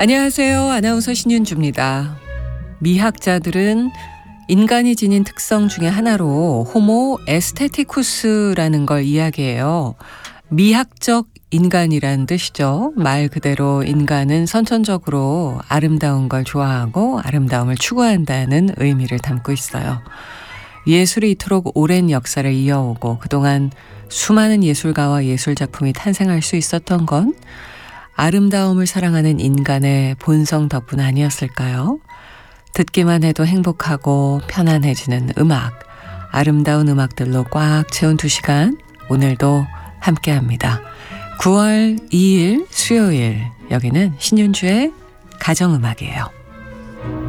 안녕하세요. 아나운서 신윤주입니다. 미학자들은 인간이 지닌 특성 중에 하나로 호모 에스테티쿠스라는 걸 이야기해요. 미학적 인간이라는 뜻이죠. 말 그대로 인간은 선천적으로 아름다운 걸 좋아하고 아름다움을 추구한다는 의미를 담고 있어요. 예술이 이토록 오랜 역사를 이어오고 그동안 수많은 예술가와 예술작품이 탄생할 수 있었던 건 아름다움을 사랑하는 인간의 본성 덕분 아니었을까요? 듣기만 해도 행복하고 편안해지는 음악, 아름다운 음악들로 꽉 채운 2시간, 오늘도 함께합니다. 9월 2일 수요일, 여기는 신윤주의 가정음악이에요.